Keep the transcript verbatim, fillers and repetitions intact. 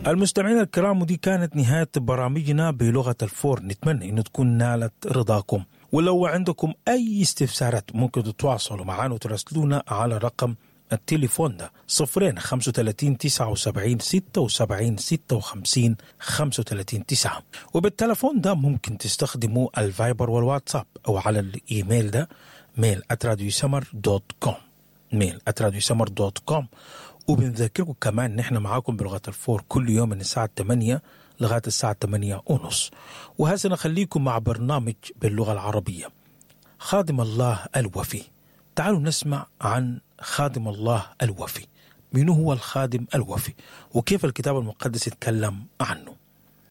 المستمعين الكرام، ودي كانت نهاية برامجنا بلغة الفور. نتمنى أن تكون نالت رضاكم، ولو عندكم أي استفسارات ممكن تتواصلوا معنا وترسلونا على رقم التليفون ده صفرين خمسة وثلاثين تسعة وسبعين ستة وسبعين ستة وخمسين خمسة وثلاثين تسعة. وبالتليفون ده ممكن تستخدموا الفايبر والواتساب، أو على الإيميل ده ميل آت راديو سمر دوت كوم ميل آت راديو سمر دوت كوم. وبنذكركم كمان نحن معاكم بلغة الفور كل يوم من الساعة ثمانية لغاية الساعة ثمانية ونص. وهذا نخليكم مع برنامج باللغة العربية خادم الله الوفي. تعالوا نسمع عن خادم الله الوفي. من هو الخادم الوفي وكيف الكتاب المقدس يتكلم عنه؟